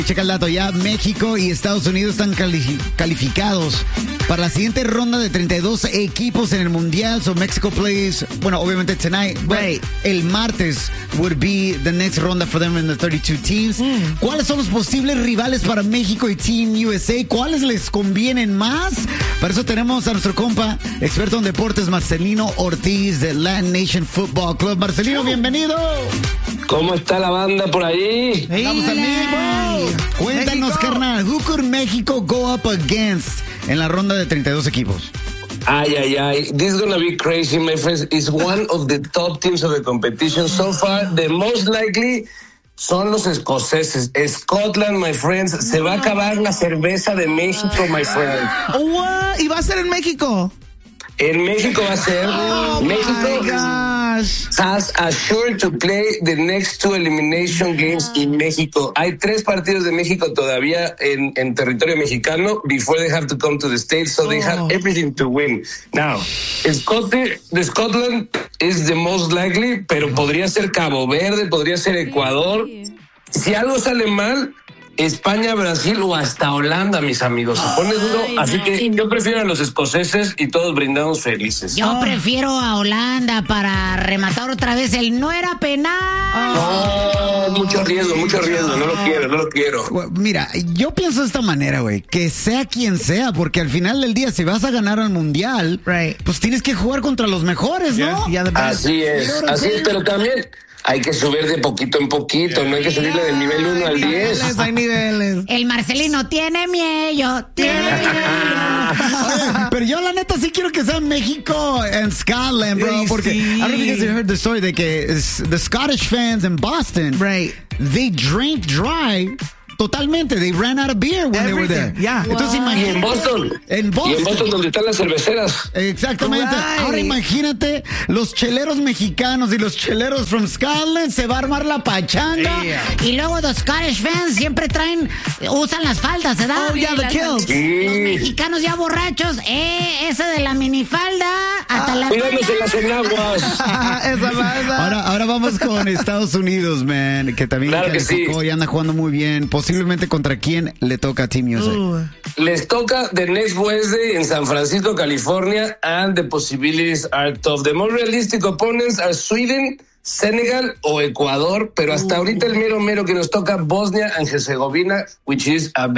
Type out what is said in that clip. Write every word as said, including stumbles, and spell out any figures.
Checa el dato, ya México y Estados Unidos están cali- calificados para la siguiente ronda de treinta y dos equipos en el Mundial. So Mexico plays, bueno, obviamente tonight, Right. el martes would be the next ronda for them in the thirty-two teams. Mm. ¿Cuáles son los posibles rivales para México y Team U S A? ¿Cuáles les convienen más? Para eso tenemos a nuestro compa, experto en deportes, Marcelino Ortiz de Latin Nation Football Club. Marcelino, bienvenido. ¿Cómo está la banda por ahí? Hey, Vamos al mismo. Cuéntanos, México. carnal, who could México go up against en la ronda de treinta y dos equipos? Ay, ay, ay. This is gonna be crazy, my friends. It's one of the top teams of the competition. So far, the most likely son los escoceses. Scotland, my friends. Se va a acabar la cerveza de México, my friend. What? ¿Y va a ser en México? En México va a ser. Oh, México my gosh. has assured to play the next two elimination games in México. Hay tres partidos de México todavía en, en territorio mexicano before they have to come to the States, so they have everything to win. Now, Scotland, the Scotland is the most likely, pero podría ser Cabo Verde, podría ser Ecuador. Si algo sale mal, España, Brasil o hasta Holanda, mis amigos. Se pone duro, así que yo prefiero a los escoceses y todos brindamos felices. Yo prefiero a Holanda para rematar otra vez el no era penal. No, mucho riesgo, mucho riesgo. No lo quiero, no lo quiero. Bueno, mira, yo pienso de esta manera, güey, que sea quien sea, porque al final del día, si vas a ganar al mundial, Right. pues tienes que jugar contra los mejores, ¿no? Yeah, the best. Así es, así es, pero también hay que subir de poquito en poquito, no hay que subirle del nivel uno al diez. Niveles, hay niveles. El Marcelino tiene miedo, tiene miedo. Oye, pero yo la neta sí quiero que sea México and Scotland, bro, Ay, porque sí. I don't know if you guys heard the story de que es- the Scottish fans in Boston, Right. they drank dry totalmente. They ran out of beer when they were there. Everything, yeah. Entonces Y en imagínate. Boston. En Y Boston. en Boston donde están las cerveceras. Exactamente. Right. Ahora imagínate, los cheleros mexicanos y los cheleros from Scotland, se va a armar la pachanga. Y luego los Scottish fans siempre traen, usan las faldas, ¿verdad? Oh, yeah, the Las- kilts. Sí. Los mexicanos ya borrachos, eh, esa de la minifalda hasta la Cuidándose las enaguas. Esa banda. Ahora, ahora vamos con Estados Unidos, man, que también Claro que calificó sí. y anda jugando muy bien. Posiblemente contra quién le toca a Team U S A. Uh, Les toca the next Wednesday en San Francisco, California, and the possibilities are tough. The more realistic opponents are Sweden, Senegal o Ecuador, pero hasta ahorita el mero mero que nos toca Bosnia and Herzegovina, which is a